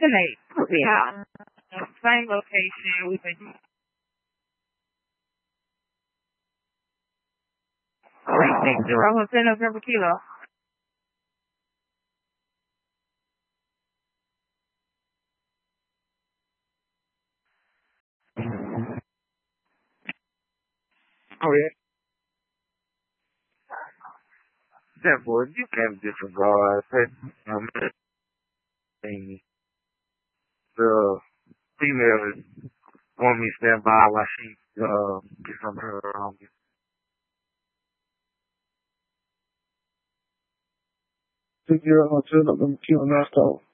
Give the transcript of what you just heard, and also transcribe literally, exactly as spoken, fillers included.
Tonight, yeah. Same location. We've been three six zero Jose November Kilo. Oh yeah. Therefore, you can disregard that. Um, and the female is want me to stand by while she uh gets from her um. Six zero Jose November Kilo non-stop.